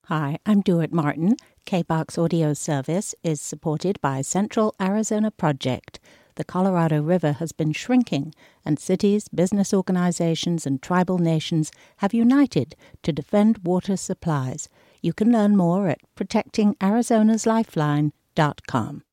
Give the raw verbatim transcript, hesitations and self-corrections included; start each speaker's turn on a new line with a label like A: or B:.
A: Hi, I'm Duart Martin. K B O X Audio Service is supported by Central Arizona Project. The Colorado River has been shrinking, and cities, business organizations, and tribal nations have united to defend water supplies. You can learn more at protecting arizonas lifeline dot com.